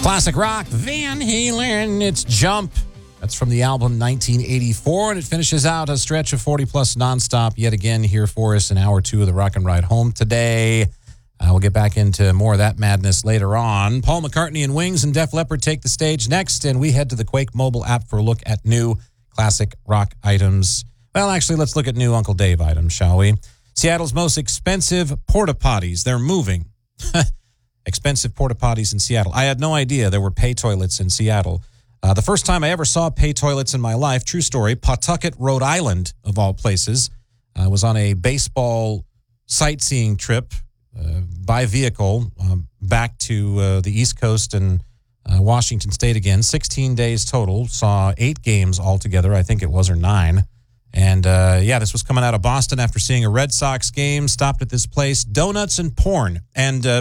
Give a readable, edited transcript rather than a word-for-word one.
Classic rock, Van Halen, it's Jump. That's from the album 1984, and it finishes out a stretch of 40-plus nonstop yet again here for us in hour two of the Rock and Ride Home today. We'll get back into more of that madness later on. Paul McCartney and Wings and Def Leppard take the stage next, and we head to the Quake mobile app for a look at new classic rock items. Well, actually, let's look at new Uncle Dave items, shall we? Seattle's most expensive porta potties. They're moving. Expensive porta potties in Seattle. I had no idea there were pay toilets in Seattle. The first time I ever saw pay toilets in my life, true story, Pawtucket, Rhode Island, of all places. I was on a baseball sightseeing trip by vehicle back to the East Coast and Washington State again. 16 days total. Saw 8 games altogether, I think it was, or 9. And, this was coming out of Boston after seeing a Red Sox game. Stopped at this place, Donuts and Porn. And